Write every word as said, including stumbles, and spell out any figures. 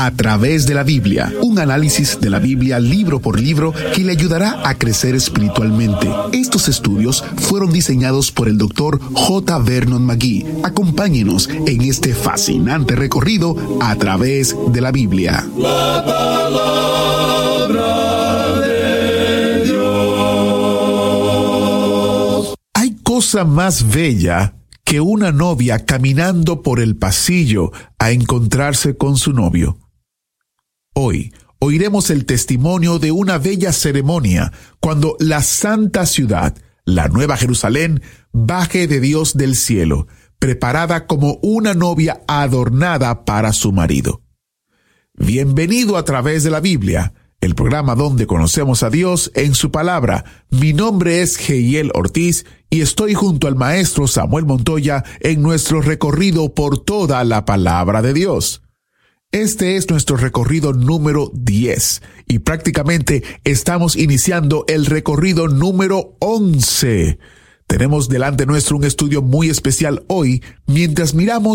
A través de la Biblia, un análisis de la Biblia libro por libro que le ayudará a crecer espiritualmente. Estos estudios fueron diseñados por el doctor J. Vernon McGee. Acompáñenos en este fascinante recorrido a través de la Biblia. La palabra de Dios. Hay cosa más bella que una novia caminando por el pasillo a encontrarse con su novio. Hoy oiremos el testimonio de una bella ceremonia cuando la santa ciudad, la Nueva Jerusalén, baje de Dios del cielo, preparada como una novia adornada para su marido. Bienvenido a través de la Biblia, el programa donde conocemos a Dios en su palabra. Mi nombre es Geiel Ortiz y estoy junto al maestro Samuel Montoya en nuestro recorrido por toda la palabra de Dios. Este es nuestro recorrido número diez y prácticamente estamos iniciando el recorrido número once. Tenemos delante nuestro un estudio muy especial hoy mientras miramos